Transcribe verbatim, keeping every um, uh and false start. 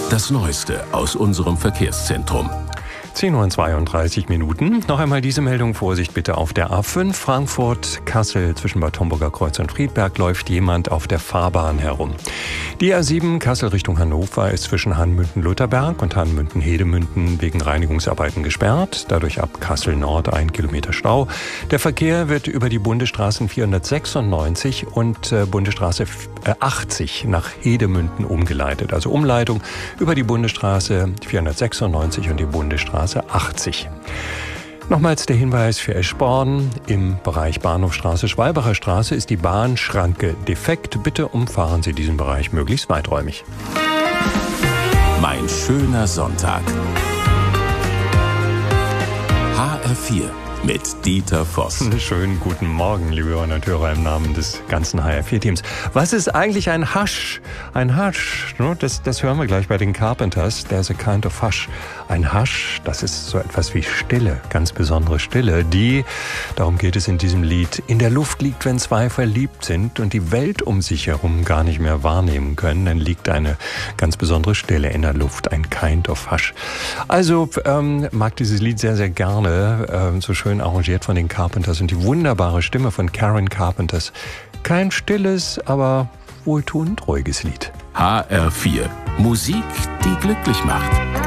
Das Neueste aus unserem Verkehrszentrum. zehn Uhr zweiunddreißig Minuten. Noch einmal diese Meldung. Vorsicht bitte auf der A fünf Frankfurt-Kassel. Zwischen Bad Homburger Kreuz und Friedberg läuft jemand auf der Fahrbahn herum. Die A sieben Kassel Richtung Hannover ist zwischen Hanmünden-Lutherberg und Hanmünden-Hedemünden wegen Reinigungsarbeiten gesperrt. Dadurch ab Kassel Nord ein Kilometer Stau. Der Verkehr wird über die Bundesstraßen vierhundertsechsundneunzig und äh, Bundesstraße achtzig nach Hedemünden umgeleitet. Also Umleitung über die Bundesstraße vierhundertsechsundneunzig und die Bundesstraße achtzig. Nochmals der Hinweis für Eschborn. Im Bereich Bahnhofstraße, Schwalbacher Straße ist die Bahnschranke defekt. Bitte umfahren Sie diesen Bereich möglichst weiträumig. Mein schöner Sonntag. H R vier mit Dieter Voss. Schönen guten Morgen, liebe Hörerinnen und Hörer, im Namen des ganzen H R vier Teams. Was ist eigentlich ein Hush? Ein Hush, ne? das, das hören wir gleich bei den Carpenters. There's a kind of hush. Ein Hush, das ist so etwas wie Stille, ganz besondere Stille, die, darum geht es in diesem Lied, in der Luft liegt, wenn zwei verliebt sind und die Welt um sich herum gar nicht mehr wahrnehmen können. Dann liegt eine ganz besondere Stille in der Luft, ein kind of hush. Also ähm, mag dieses Lied sehr, sehr gerne, ähm, so schön arrangiert von den Carpenters und die wunderbare Stimme von Karen Carpenters. Kein stilles, aber wohltuend ruhiges Lied. H R vier. Musik, die glücklich macht.